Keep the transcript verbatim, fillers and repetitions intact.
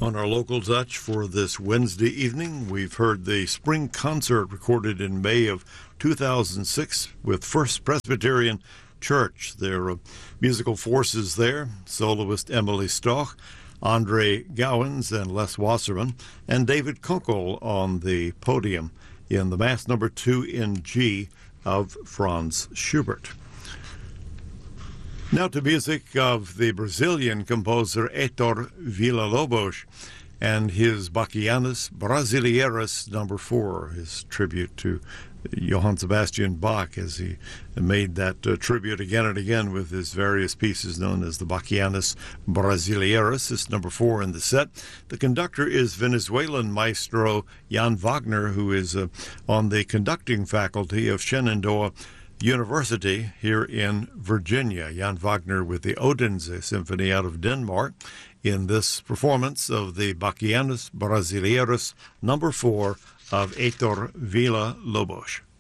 On our local touch for this Wednesday evening, we've heard the spring concert recorded in May of two thousand six with First Presbyterian Church. There are musical forces there, soloist Emily Stoch, Andre Gowans and Les Wasserman, and David Kunkel on the podium in the Mass number two in G of Franz Schubert. Now to music of the Brazilian composer Heitor Villa-Lobos and his Bachianas Brasileiras number four, his tribute to Johann Sebastian Bach, as he made that uh, tribute again and again with his various pieces known as the Bachianas Brasileiras. This is number four in the set. The conductor is Venezuelan maestro Jan Wagner, who is uh, on the conducting faculty of Shenandoah University here in Virginia. Jan Wagner with the Odense Symphony out of Denmark in this performance of the Bachianas Brasileiras number four of Heitor Villa-Lobos.